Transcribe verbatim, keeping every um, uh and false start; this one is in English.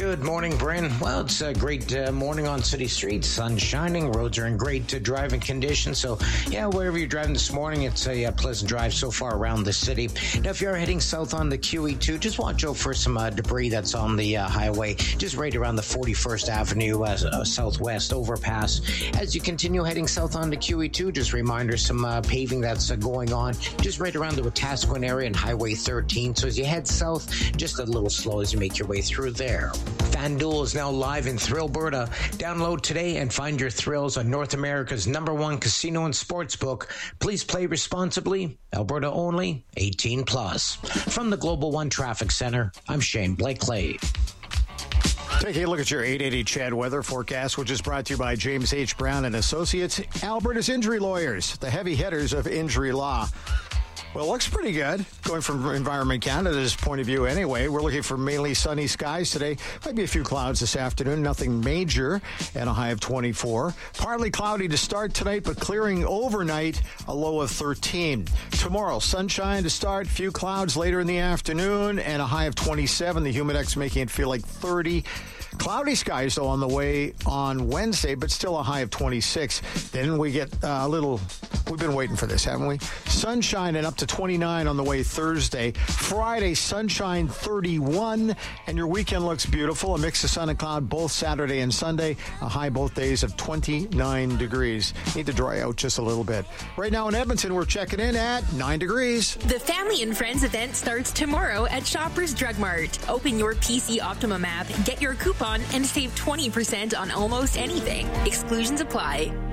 Good morning, Bryn. Well, it's a great uh, morning on city streets. Sun shining, roads are in great uh, driving condition. So, yeah, wherever you're driving this morning, it's a, a pleasant drive so far around the city. Now, if you're heading south on the Q E two, just watch out for some uh, debris that's on the uh, highway, just right around the forty-first Avenue uh, uh, Southwest overpass. As you continue heading south on the Q E two, just a reminder, some uh, paving that's uh, going on just right around the Wetaskiwin area and Highway thirteen. So as you head south, just a little slow as you make your way through there. FanDuel is now live in Thrillberta. Download today and find your thrills on North America's number one casino and sportsbook. Please play responsibly. Alberta only. eighteen plus. From the Global One Traffic Center, I'm Shane Blakely. Taking a look at your eight eighty C H E D weather forecast, which is brought to you by James H. Brown and Associates, Alberta's injury lawyers, the heavy hitters of injury law. Well, it looks pretty good, going from Environment Canada's point of view anyway. We're looking for mainly sunny skies today. Might be a few clouds this afternoon, nothing major, and a high of twenty-four. Partly cloudy to start tonight, but clearing overnight, a low of thirteen. Tomorrow, sunshine to start, few clouds later in the afternoon, and a high of twenty-seven. The Humidex making it feel like thirty. Cloudy skies, though, on the way on Wednesday, but still a high of twenty-six. Then we get uh, a little, we've been waiting for this, haven't we? Sunshine and up to twenty-nine on the way Thursday. Friday, sunshine thirty-one, and your weekend looks beautiful. A mix of sun and cloud both Saturday and Sunday. A high both days of twenty-nine degrees. Need to dry out just a little bit. Right now in Edmonton, we're checking in at nine degrees. The Family and Friends event starts tomorrow at Shoppers Drug Mart. Open your P C Optimum app, get your coupon, and save twenty percent on almost anything. Exclusions apply.